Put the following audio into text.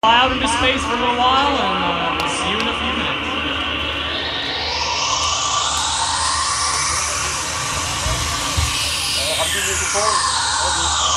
fly out into space for a little while, and we'll see you in a few minutes. I'm doing this before.